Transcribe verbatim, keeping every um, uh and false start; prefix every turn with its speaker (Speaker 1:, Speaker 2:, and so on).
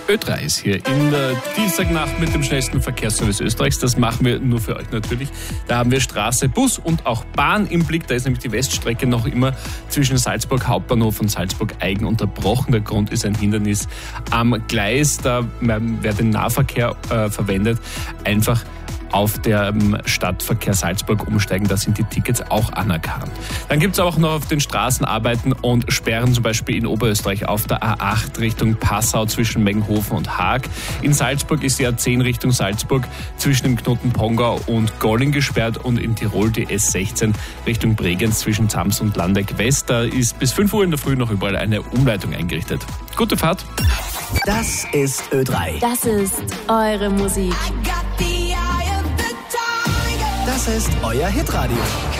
Speaker 1: Ö drei ist hier in der Dienstagnacht mit dem schnellsten Verkehrsservice Österreichs. Das machen wir nur für euch natürlich. Da haben wir Straße, Bus und auch Bahn im Blick. Da ist nämlich die Weststrecke noch immer zwischen Salzburg Hauptbahnhof und Salzburg Eigen unterbrochen. Der Grund ist ein Hindernis am Gleis. Da wer den Nahverkehr äh, verwendet, einfach auf dem Stadtverkehr Salzburg umsteigen. Da sind die Tickets auch anerkannt. Dann gibt es auch noch auf den Straßen Arbeiten und Sperren, zum Beispiel in Oberösterreich auf der A acht Richtung Passau zwischen Meggenhofen und Haag. In Salzburg ist die A zehn Richtung Salzburg zwischen dem Knoten Pongau und Golling gesperrt und in Tirol die S sechzehn Richtung Bregenz zwischen Zams und Landeck West. Da ist bis fünf Uhr in der Früh noch überall eine Umleitung eingerichtet. Gute Fahrt.
Speaker 2: Das ist Ö drei.
Speaker 3: Das ist eure Musik.
Speaker 2: Das ist euer Hitradio.